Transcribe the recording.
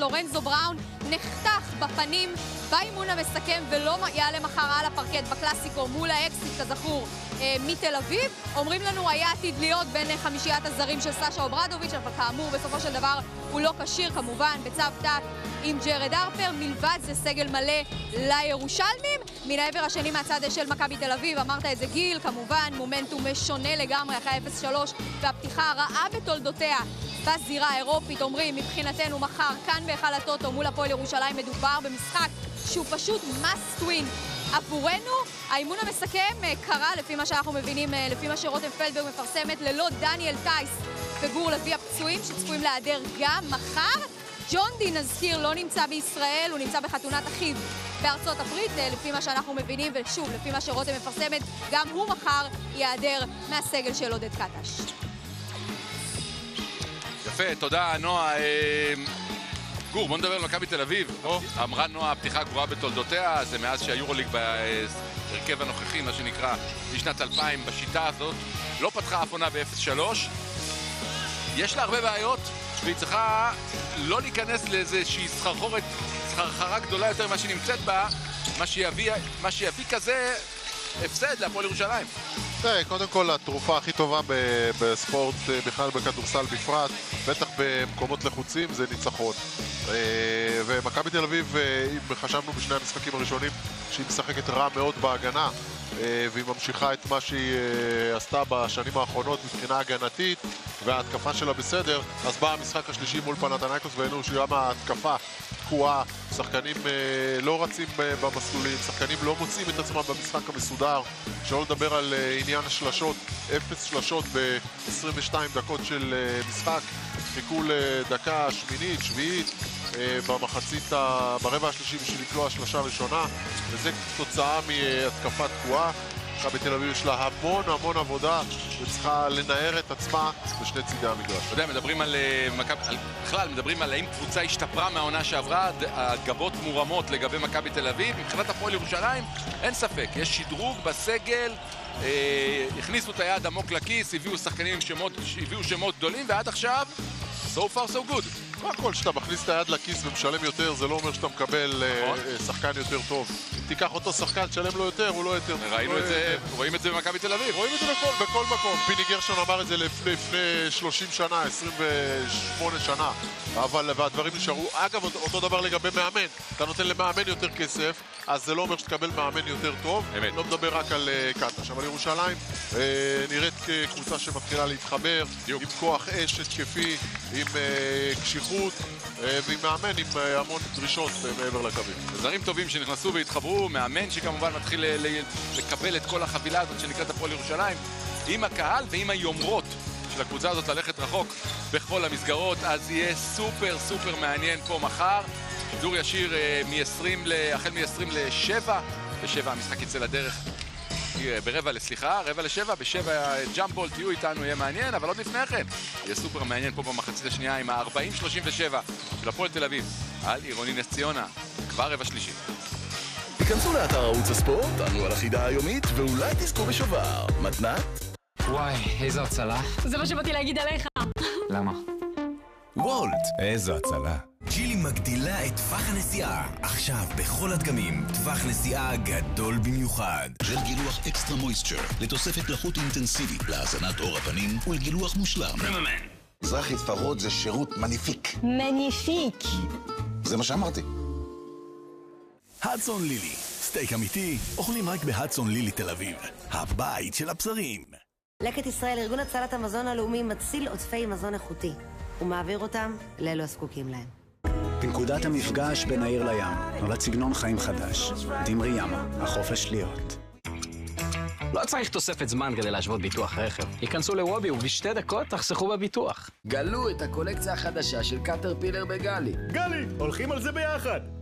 לורנזו בראון נחתך בפנים באימון המסכם ולא יעלה מחר על הפרקט בקלאסיקו מול האקסיט כזכור מתל אביב. אומרים לנו היה עתיד להיות בין חמישיית הזרים של סשה אוברדוביץ', אבל כאמור בסופו של דבר הוא לא כשיר, כמובן בצו תק עם ג'רד הרפר. מלבד זה סגל מלא לירושלמים. מן העבר השני מהצד של מכבי תל אביב, אמרת את זה גיל, כמובן מומנטום משונה לגמרי אחרי 0-3 והפתיחה הרעה בתולדותיה בזירה האירופית. אומרים מבחינתנו מחר כאן בהיכל הטוטו מול הפועל ירושלים מדובר במשחק שהוא פשוט must win עבורנו. האימון המסכם קרה לפי מה שאנחנו מבינים, לפי מה שרותם פלדברג מפרסמת, ללא דניאל טייס וגור לוי הפצועים שצפויים להיעדר גם מחר. ג'ון די נזכיר לא נמצא בישראל, הוא נמצא בחתונת אחיו בארצות הברית, לפי מה שאנחנו מבינים, ושוב לפי מה שרותם מפרסמת, גם הוא מחר ייעדר מהסגל של עודד קטש. יפה, תודה נועה. גור, בוא נדבר על מכבי תל אביב. אמרה נועה, הפתיחה גבוהה בתולדותיה, זה מאז שהיורוליג בהרכב הנוכחי, מה שנקרא, בשנת 2000, בשיטה הזאת, לא פתחה אף עונה ב-0-3. יש לה הרבה בעיות, והיא צריכה לא להיכנס לאיזושהי סחרחרה גדולה יותר ממה שהיא נמצאת בה, מה שיביא כזה הפסד להפועל ירושלים. קודם כל, התרופה הכי טובה בספורט, בכלל בכדורסל בפרט, בטח במקומות לחוצים, זה ניצחון. ומכבי תל אביב, אם חשבנו בשני המשחקים הראשונים, שהיא משחקת רע מאוד בהגנה, והיא ממשיכה את מה שהיא עשתה בשנים האחרונות מבחינה הגנתית, וההתקפה שלה בסדר, אז בא המשחק השלישי מול פנתנייקוס, והיינו שגם ההתקפה תקועה, שחקנים לא רצים במסלולים, שחקנים לא מוצאים את עצמם במשחק המסודר, שלא לדבר על עניין השלשות, 0 שלשות ב-22 דקות של משחק, חיכו לדקה שמינית, שביעית, ברבע השלישי בשביל לקלוע השלשה הראשונה, וזה תוצאה מהתקפה תקועה. מכבי תל אביב יש לה המון עבודה וצריכה לנער את עצמה בשני צידי המגרש. אתה יודע, מדברים על בכלל, מדברים על האם קבוצה השתפרה מהעונה שעברה, הגבות מורמות לגבי מכבי תל אביב. מבחינת הפועל ירושלים, אין ספק, יש שדרוג בסגל, הכניסו את היד עמוק לכיס, הביאו שחקנים הביאו שמות גדולים, ועד עכשיו, so far so good. הכל שאתה מכניס את היד לכיס ומשלם יותר, זה לא אומר שאתה מקבל שחקן יותר טוב. אם תיקח אותו שחקן, תשלם לו יותר, הוא לא יותר. ראינו את זה, רואים את זה במכבי תל אביב. רואים את זה בכל מקום. פיני גרשון אמר את זה לפני 30 שנה, 28 שנה. אבל הדברים נשארו. אגב, אותו דבר לגבי מאמן. אתה נותן למאמן יותר כסף, אז זה לא אומר שתקבל מאמן יותר טוב. לא מדבר רק על קטש. אבל ירושלים נראית כקבוצה שמתחילה להתחבר, עם כוח אש התקפי, עם קשיחות, ועם מאמן עם המון דרישות מעבר לקווים. זרים טובים שנכנסו והתחברו, מאמן שכמובן מתחיל לקבל את כל החבילה הזאת שנקראת הפועל ירושלים, עם הקהל ועם היומרות של הקבוצה הזאת ללכת רחוק בכל המסגרות, אז יהיה סופר מעניין פה מחר. שידור ישיר החל מ-20 ל-7, ב-7 המשחק יצא לדרך. רבע ל-7, ב-7 ג'אמפול, תהיו איתנו, יהיה מעניין, אבל עוד לפני כן, יהיה סופר מעניין פה במחצית השנייה עם ה-40-37 של הפועל תל אביב על עירוני נס ציונה, כבר רבע שלישי. היכנסו לאתר ערוץ הספורט, ענו על החידה היומית, ואולי תזכו בשובר. מתנת? וואי, איזו הצלה. זה מה שבאתי להגיד עליך. למה? וולט. איזו הצלה. ג'ילי מגדילה את טווח הנסיעה. עכשיו בכל הדגמים, טווח נסיעה גדול במיוחד. ג'ל גילוח אקסטרה מויסצ'ר, לתוספת לחות אינטנסיבית, להזנת עור הפנים ולגילוח מושלם. מזרחי ספרות זה שירות מניפיק. מניפיק. זה מה שאמרתי. הדסון לילי, סטייק אמיתי, אוכלים רק בהדסון לילי תל אביב, הבית של הבשרים. לקט ישראל, ארגון הצלת המזון הלאומי, מציל עודפי מזון איכותי. הוא מעביר אותם לאלו הזקוקים להם. בנקודת המפגש בין העיר לים, נולד סגנון חיים חדש. דמרי ימה, החופש להיות. לא צריך תוספת זמן כדי להשוות ביטוח רכב. היכנסו לוובי ובשתי דקות תחסכו בביטוח. גלו את הקולקציה החדשה של קטרפילר בגלי. גלי, הולכים על זה ביחד.